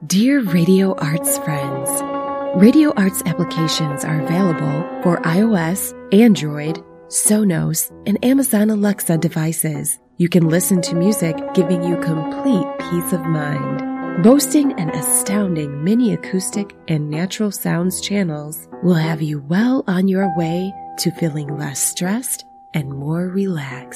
Dear Radio Arts friends, Radio Arts applications are available for iOS, Android, Sonos, and Amazon Alexa devices. You can listen to music giving you complete peace of mind. Boasting an astounding mini acoustic and natural sounds channels will have you well on your way to feeling less stressed and more relaxed.